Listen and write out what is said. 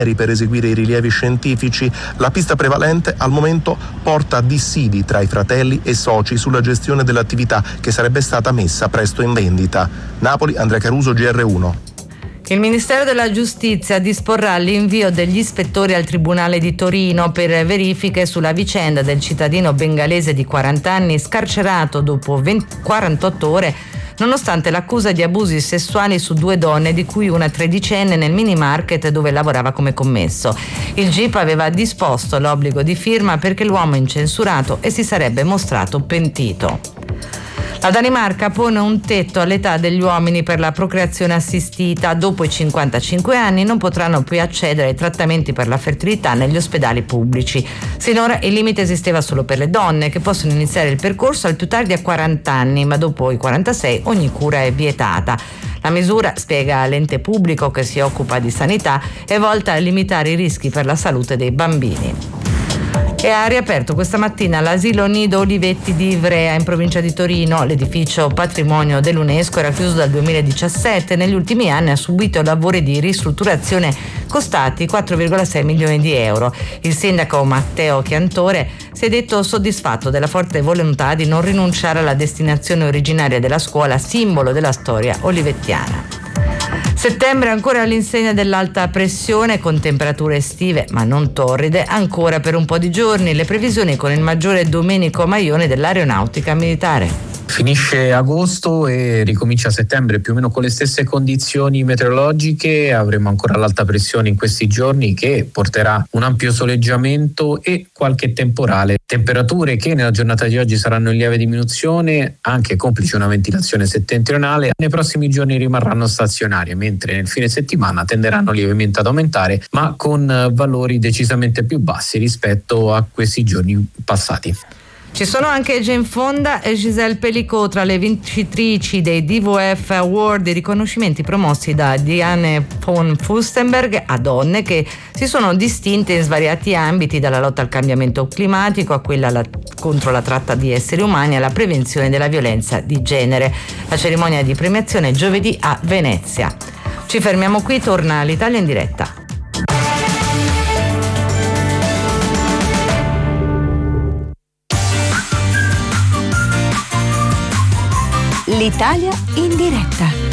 per eseguire i rilievi scientifici. La pista prevalente al momento porta dissidi tra i fratelli e soci sulla gestione dell'attività che sarebbe stata messa presto in vendita. Napoli, Andrea Caruso, GR1. Il Ministero della Giustizia disporrà l'invio degli ispettori al Tribunale di Torino per verifiche sulla vicenda del cittadino bengalese di 40 anni scarcerato dopo 48 ore nonostante l'accusa di abusi sessuali su 2 donne, di cui una tredicenne, nel mini market dove lavorava come commesso. Il GIP aveva disposto l'obbligo di firma perché l'uomo è incensurato e si sarebbe mostrato pentito. La Danimarca pone un tetto all'età degli uomini per la procreazione assistita. Dopo i 55 anni non potranno più accedere ai trattamenti per la fertilità negli ospedali pubblici. Sinora il limite esisteva solo per le donne, che possono iniziare il percorso al più tardi a 40 anni, ma dopo i 46 ogni cura è vietata. La misura, spiega l'ente pubblico che si occupa di sanità, è volta a limitare i rischi per la salute dei bambini. E ha riaperto questa mattina l'asilo Nido Olivetti di Ivrea, in provincia di Torino. L'edificio patrimonio dell'UNESCO era chiuso dal 2017 e negli ultimi anni ha subito lavori di ristrutturazione costati 4,6 milioni di euro. Il sindaco Matteo Chiantore si è detto soddisfatto della forte volontà di non rinunciare alla destinazione originaria della scuola, simbolo della storia olivettiana. Settembre ancora all'insegna dell'alta pressione, con temperature estive ma non torride ancora per un po' di giorni. Le previsioni con il maggiore Domenico Maione dell'Aeronautica Militare. Finisce agosto e ricomincia settembre più o meno con le stesse condizioni meteorologiche. Avremo ancora l'alta pressione in questi giorni che porterà un ampio soleggiamento e qualche temporale. Temperature che nella giornata di oggi saranno in lieve diminuzione, anche complice una ventilazione settentrionale. Nei prossimi giorni rimarranno stazionarie, mentre nel fine settimana tenderanno lievemente ad aumentare, ma con valori decisamente più bassi rispetto a questi giorni passati. Ci sono anche Jane Fonda e Giselle Pellicot tra le vincitrici dei DVF Award, i riconoscimenti promossi da Diane von Furstenberg a donne che si sono distinte in svariati ambiti, dalla lotta al cambiamento climatico a quella contro la tratta di esseri umani alla prevenzione della violenza di genere. La cerimonia di premiazione giovedì a Venezia. Ci fermiamo qui, torna l'Italia in diretta. L'Italia in diretta.